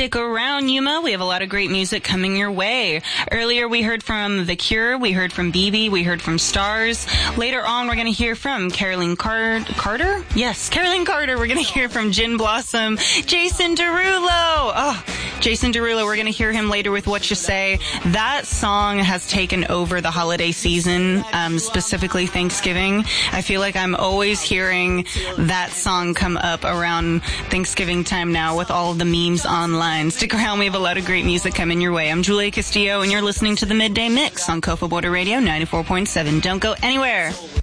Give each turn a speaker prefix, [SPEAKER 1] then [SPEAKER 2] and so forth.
[SPEAKER 1] Stick around, Yuma. We have a lot of great music coming your way. Earlier, we heard from The Cure. We heard from BB. We heard from Stars. Later on, we're going to hear from Caroline Carter? Yes, Caroline Carter. We're going to hear from Gin Blossom. Jason Derulo. Oh, Jason Derulo. We're going to hear him later with What You Say. That song has taken over the holiday season, specifically Thanksgiving. I feel like I'm always hearing that song come up around Thanksgiving time now with all of the memes online. Stick around. We have a lot of great music coming your way. I'm Julia Castillo, and you're listening to the Midday Mix on Kofa Border Radio 94.7. Don't go anywhere.